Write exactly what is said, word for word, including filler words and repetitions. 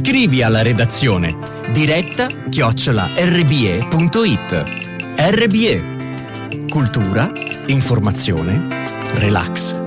Scrivi alla redazione diretta chiocciola erre bi e punto it. R B E. Cultura, informazione, relax.